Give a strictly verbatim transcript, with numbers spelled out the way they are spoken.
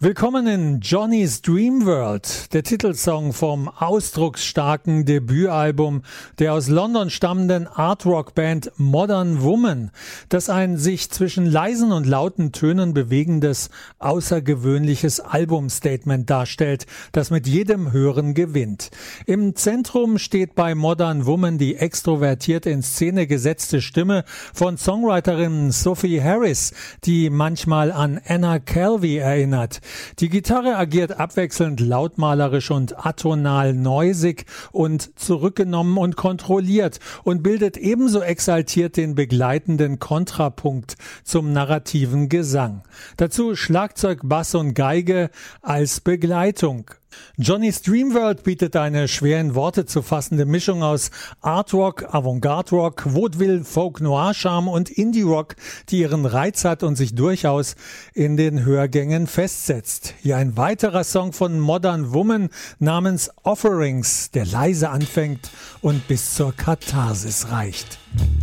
Willkommen in Johnny's Dream World, der Titelsong vom ausdrucksstarken Debütalbum der aus London stammenden Art-Rock-Band Modern Woman, das ein sich zwischen leisen und lauten Tönen bewegendes, außergewöhnliches Albumstatement darstellt, das mit jedem Hören gewinnt. Im Zentrum steht bei Modern Woman die extrovertierte, in Szene gesetzte Stimme von Songwriterin Sophie Harris, die manchmal an Anna Calvi erinnert. Die Gitarre agiert abwechselnd lautmalerisch und atonal neusig und zurückgenommen und kontrolliert und bildet ebenso exaltiert den begleitenden Kontrapunkt zum narrativen Gesang. Dazu Schlagzeug, Bass und Geige als Begleitung. Johnny's Dream World bietet eine schwer in Worte zu fassende Mischung aus Art-Rock, Avantgarde-Rock, Vaudeville, Folk-Noir-Charme und Indie-Rock, die ihren Reiz hat und sich durchaus in den Hörgängen festsetzt. Hier ein weiterer Song von Modern Woman namens Offerings, der leise anfängt und bis zur Katharsis reicht.